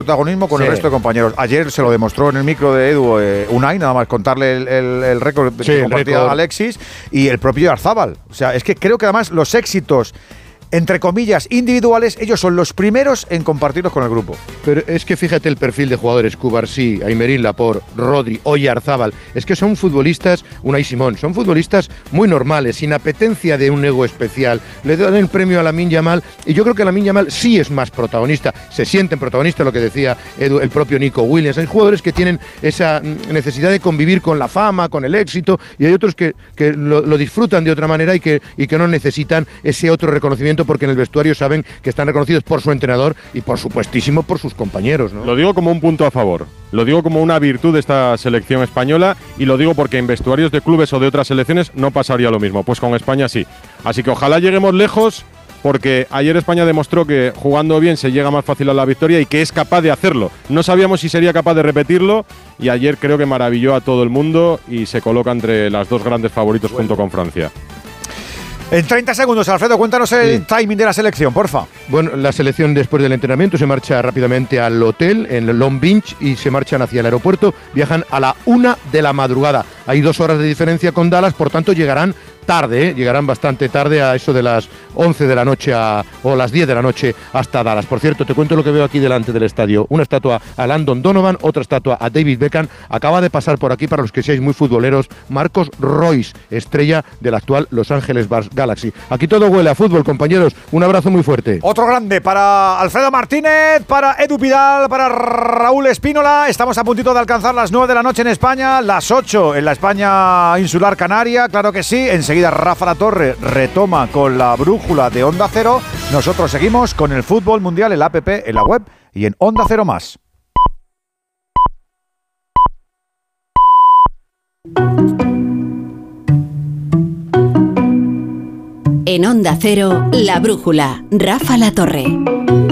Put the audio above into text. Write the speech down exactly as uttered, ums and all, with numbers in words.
protagonismo con Sí. el resto de compañeros. Ayer se lo demostró en el micro de Edu eh, Unai, nada más contarle el, el, el récord Sí, que el compartía récord. Alexis y el propio Arzábal. O sea, es que creo que además los éxitos, entre comillas, individuales, ellos son los primeros en compartirlos con el grupo. Pero es que fíjate el perfil de jugadores, Cubarsí, Aymerín Laporte, Rodri, Oyarzábal, es que son futbolistas, Unai Simón, son futbolistas muy normales, sin apetencia de un ego especial. Le dan el premio a Lamine Yamal y yo creo que Lamine Yamal sí es más protagonista, se sienten protagonistas, lo que decía Edu, el propio Nico Williams. Hay jugadores que tienen esa necesidad de convivir con la fama, con el éxito, y hay otros que, que lo, lo disfrutan de otra manera y que, y que no necesitan ese otro reconocimiento porque en el vestuario saben que están reconocidos por su entrenador y por supuestísimo por sus compañeros, ¿no? Lo digo como un punto a favor, lo digo como una virtud de esta selección española y lo digo porque en vestuarios de clubes o de otras selecciones no pasaría lo mismo, pues con España sí. Así que ojalá lleguemos lejos porque ayer España demostró que jugando bien se llega más fácil a la victoria y que es capaz de hacerlo. No sabíamos si sería capaz de repetirlo y ayer creo que maravilló a todo el mundo y se coloca entre las dos grandes favoritos junto con Francia. En treinta segundos, Alfredo, cuéntanos el sí. timing de la selección, porfa. Bueno, la selección después del entrenamiento se marcha rápidamente al hotel en Long Beach y se marchan hacia el aeropuerto. Viajan a la una de la madrugada. Hay dos horas de diferencia con Dallas, por tanto llegarán tarde, ¿eh? llegarán bastante tarde a eso de las once de la noche a, o las diez de la noche hasta Dallas. Por cierto, te cuento lo que veo aquí delante del estadio. Una estatua a Landon Donovan, otra estatua a David Beckham. Acaba de pasar por aquí, para los que seáis muy futboleros, Marcos Royce, estrella del actual Los Ángeles Galaxy. Aquí todo huele a fútbol, compañeros. Un abrazo muy fuerte. Otro grande para Alfredo Martínez, para Edu Pidal, para Raúl Espínola. Estamos a puntito de alcanzar las nueve de la noche en España, las ocho en la España insular canaria, claro que sí. Enseguida Rafa Latorre retoma con la brújula de Onda Cero. Nosotros seguimos con el fútbol mundial en la app, en la web y en Onda Cero Más. En Onda Cero, La Brújula, Rafa Latorre.